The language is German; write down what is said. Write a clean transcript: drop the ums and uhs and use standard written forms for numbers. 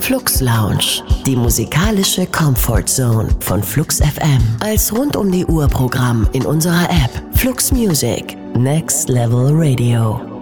Flux Lounge, die musikalische Comfort Zone von Flux FM. Als rund-um-die-Uhr-Programm in unserer App Flux Music, Next Level Radio.